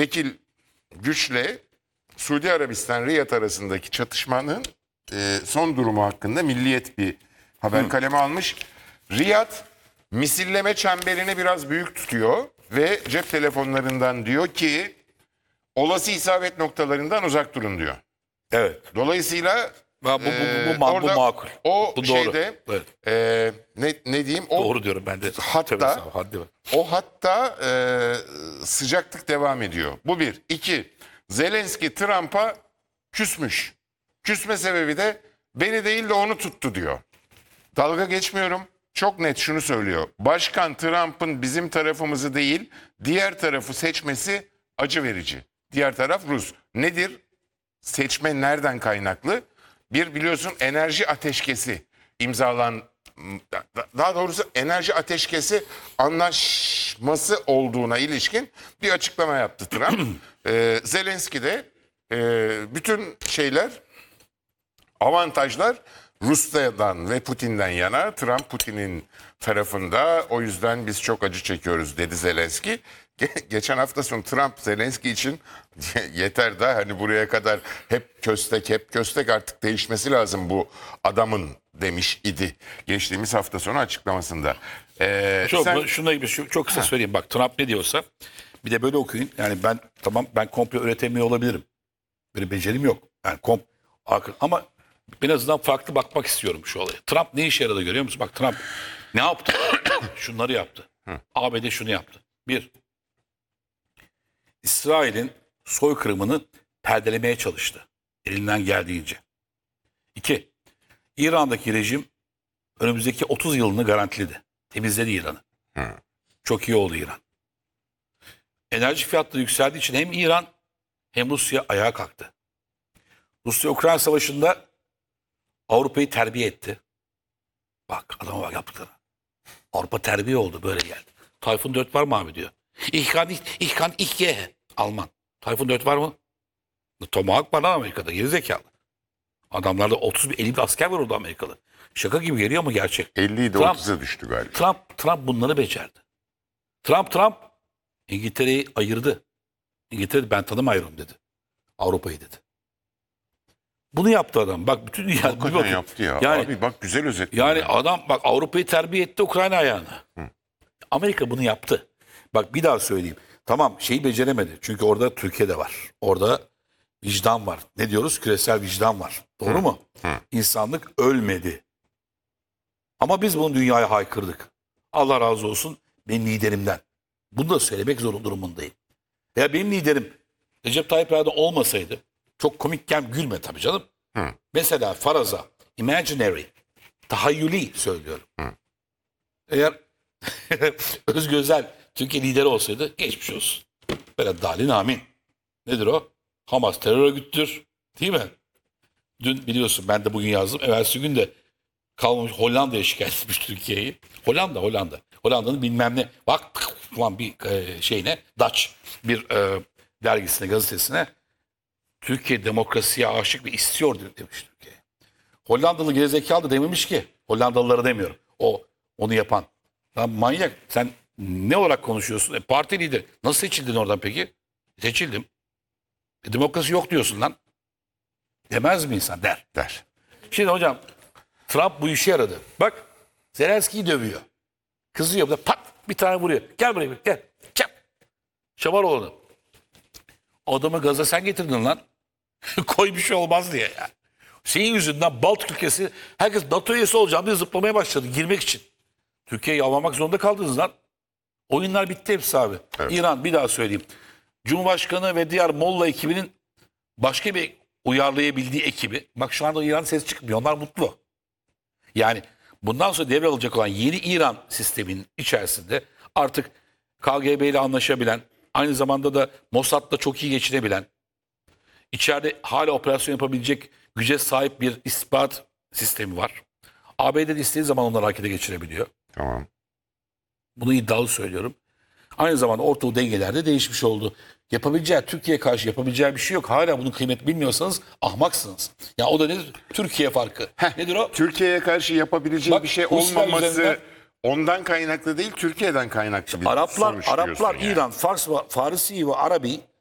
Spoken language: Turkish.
vekil güçle Suudi Arabistan Riyad arasındaki çatışmanın son durumu hakkında Milliyet bir haber kaleme almış. Riyad misilleme çemberini biraz büyük tutuyor ve cep telefonlarından diyor ki olası isabet noktalarından uzak durun diyor. Evet. Dolayısıyla Bu orada makul. o Bu doğru. şeyde Evet. ne diyeyim o Doğru diyorum ben de. hatta Tabii, sağ ol, haddi var. o hatta sıcaklık devam ediyor. Bu bir. İki, Zelenski Trump'a küsmüş. Küsme sebebi de beni değil de onu tuttu diyor. Dalga geçmiyorum. Çok net şunu söylüyor. Başkan Trump'ın bizim tarafımızı değil, diğer tarafı seçmesi acı verici. Diğer taraf Rus. Nedir? Seçme nereden kaynaklı? Bir biliyorsun enerji ateşkesi imzalan, daha doğrusu enerji ateşkesi anlaşması olduğuna ilişkin bir açıklama yaptı Trump. Zelenski de bütün şeyler, avantajlar Rusya'dan ve Putin'den yana. Trump Putin'in tarafında, o yüzden biz çok acı çekiyoruz dedi Zelenski. Geçen hafta sonu Trump Zelenski için yeter da hani buraya kadar hep köstek artık değişmesi lazım bu adamın demiş idi. Geçtiğimiz hafta sonu açıklamasında. Çok kısa söyleyeyim. Bak Trump ne diyorsa bir de böyle okuyun. Yani ben komplo üretemiyor olabilirim. Böyle becerim yok. Yani ama en azından farklı bakmak istiyorum şu olaya. Trump ne işe yaradı görüyor musun? Bak Trump ne yaptı? Şunları yaptı. ABD şunu yaptı. Bir, İsrail'in soykırımını perdelemeye çalıştı. Elinden geldiğince. İki, İran'daki rejim önümüzdeki 30 yılını garantiledi. Temizledi İran'ı. Çok iyi oldu İran. Enerji fiyatları yükseldiği için hem İran hem Rusya ayağa kalktı. Rusya-Ukrayna savaşında Avrupa'yı terbiye etti. Bak adama bak yaptıkları. Avrupa terbiye oldu, böyle geldi. Tayfun 4 var mı abi diyor. Ich kann ich gehe. Alman. Tayfun 4 var mı? Tomahawk var lan Amerika'da, gerizekalı. Adamlarda 50 asker var orada Amerikalı. Şaka gibi geliyor ama gerçek. 50'de 30'a düştü galiba. Trump bunları becerdi. Trump İngiltere'yi ayırdı. İngiltere ben tanımıyorum dedi. Avrupa'yı dedi. Bunu yaptı adam. Bak bütün dünya Hakikaten yaptı ya. Yani, abi bak güzel özetledin. Yani adam bak Avrupa'yı terbiye etti, Ukrayna ayağına. Amerika bunu yaptı. Bak bir daha söyleyeyim. Tamam şeyi beceremedi. Çünkü orada Türkiye'de var. Orada vicdan var. Ne diyoruz? Küresel vicdan var. Doğru mu? İnsanlık ölmedi. Ama biz bunu dünyaya haykırdık. Allah razı olsun benim liderimden. Bunu da söylemek zor durumundayım. Veya benim liderim Recep Tayyip Erdoğan olmasaydı, çok komikken gülme tabii canım. Mesela faraza, imaginary, tahayyüli söylüyorum. Eğer Özgür Özel Türkiye lideri olsaydı geçmiş olsun. Böyle dalin amin. Nedir o? Hamas terör örgütüdür. Değil mi? Dün biliyorsun ben de bugün yazdım. Evvelsi gün de kalmamış Hollanda'ya şikayet etmiş Türkiye'yi. Hollanda. Hollanda'nın bilmem ne. Bak falan bir şeyine Dutch bir dergisine, gazetesine Türkiye demokrasiye aşık ve istiyor demiş Türkiye. Hollandalı gerizekalı da dememiş ki. Hollandalıları demiyorum. Onu yapan. Lan manyak. Sen ne olarak konuşuyorsun? Parti lideri. Nasıl seçildin oradan peki? Seçildim. Demokrasi yok diyorsun lan. Demez mi insan? Der. Şimdi hocam Trump bu işe yaradı. Bak Zelenski'yi dövüyor. Kızıyor. Pat bir tane vuruyor. Gel buraya gel. Çap. Şamaroğlu'nu. Adamı gaza sen getirdin lan. Koy bir şey olmaz diye ya. Şeyin yüzünden Baltık ülkesi herkes NATO üyesi olacağım diye zıplamaya başladı girmek için. Türkiye'yi avlamak zorunda kaldınız lan. Oyunlar bitti hepsi abi. Evet. İran bir daha söyleyeyim. Cumhurbaşkanı ve diğer Molla ekibinin başka bir uyarlayabildiği ekibi. Bak şu anda İran ses çıkmıyor. Onlar mutlu. Yani bundan sonra devralacak olan yeni İran sisteminin içerisinde artık KGB ile anlaşabilen, aynı zamanda da Mossad'la çok iyi geçinebilen, içeride hala operasyon yapabilecek güce sahip bir istihbarat sistemi var. ABD'de istediği zaman onları harekete geçirebiliyor. Tamam. Bunu iddialı söylüyorum. Aynı zamanda ortalık dengelerde değişmiş oldu. Türkiye'ye karşı yapabileceği bir şey yok. Hala bunun kıymetini bilmiyorsanız ahmaksınız. Ya o da nedir? Türkiye farkı. Nedir o? Türkiye'ye karşı yapabileceği bir şey olmaması üzerinden, ondan kaynaklı değil, Türkiye'den kaynaklı bir sonuç Araplar, yani. İran, Farisi ve Arabi